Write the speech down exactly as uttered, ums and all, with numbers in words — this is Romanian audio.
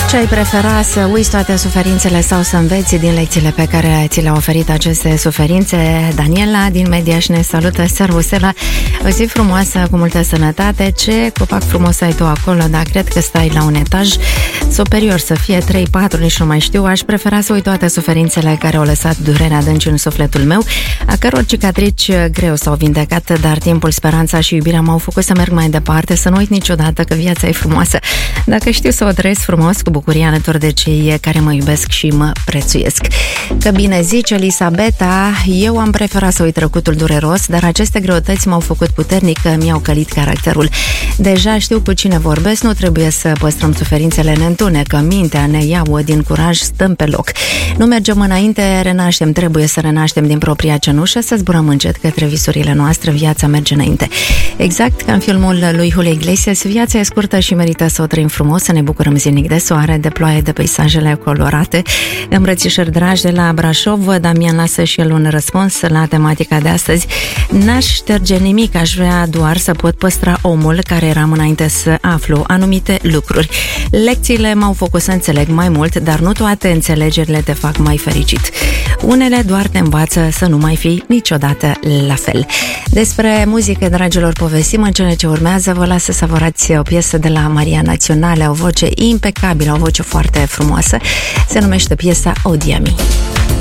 Ce ai prefera, să uiți toate suferințele sau să înveți din lecțiile pe care ți le-au oferit aceste suferințe? Daniela din Mediaș ne salută. Servusela, o zi frumoasă, cu multă sănătate. Ce copac frumos ai tu acolo, dar cred că stai la un etaj superior, să fie trei patru, nici nu mai știu. Aș prefera să uit toate suferințele care au lăsat durere adânci în sufletul meu, a căror cicatrici greu s-au vindecat, dar timpul, speranța și iubirea m-au făcut să merg mai departe, să nu uit niciodată că viața e frumoasă dacă știu să o trăiesc frumos, cu bucurie alături de cei care mă iubesc și mă prețuiesc. Că bine zice Elisabeta, eu am preferat să uit trecutul dureros, dar aceste greutăți m-au făcut puternic, mi-au călit caracterul. Deja știu cu cine vorbesc, nu trebuie să păstrăm suferințele, ne întunecă mintea, ne iau din curaj, stăm pe loc. Nu mergem înainte, renaștem, trebuie să renaștem din propria cenușă, să zburăm încet către visurile noastre, viața merge înainte. Exact ca în filmul lui Julio Iglesias, viața e scurtă și merită să o trăim frumos, să ne bucurăm zilnic de soare, de ploaie, de peisajele colorate. Îmbrățișări dragi de la Brașov. Damian lasă și el un răspuns la tematica de astăzi. N-aș șterge nimic, aș vrea doar să pot păstra omul care eram înainte să aflu anumite lucruri. Lecțiile m-au făcut să înțeleg mai mult, dar nu toate înțelegerile te fac mai fericit. Unele doar te învață să nu mai fii niciodată la fel. Despre muzică, dragilor, povestim în cele ce urmează. Vă las să savorați o piesă de la Maria Naționale, o voce impecabilă, o voce foarte frumoasă. Se numește piesa Odiami.